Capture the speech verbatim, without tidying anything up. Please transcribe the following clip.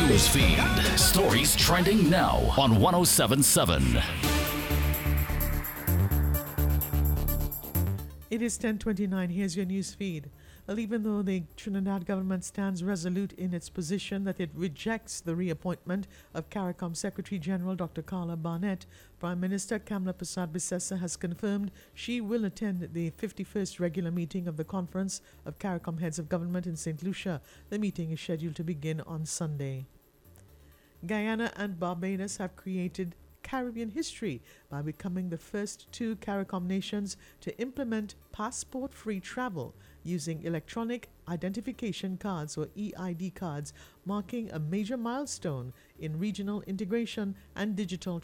news feed. Stories trending now on one oh seven point seven. It is ten twenty-nine. Here's your news feed. Well, even though the Trinidad government stands resolute in its position that it rejects the reappointment of CARICOM Secretary General Doctor Carla Barnett, Prime Minister Kamla Persad-Bissessar has confirmed she will attend the fifty-first regular meeting of the Conference of CARICOM Heads of Government in Saint Lucia. The meeting is scheduled to begin on Sunday. Guyana and Barbados have created Caribbean history by becoming the first two CARICOM nations to implement passport-free travel using electronic identification cards or E I D cards, marking a major milestone in regional integration and digital